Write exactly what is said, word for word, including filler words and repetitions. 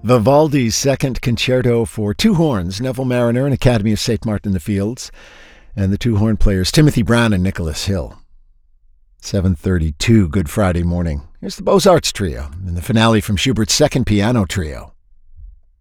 Vivaldi's Second Concerto for Two Horns, Neville Mariner and Academy of Saint Martin in the Fields, and the two horn players Timothy Brown and Nicholas Hill. seven thirty-two, Good Friday morning. Here's the Beaux-Arts Trio, and the finale from Schubert's Second Piano Trio.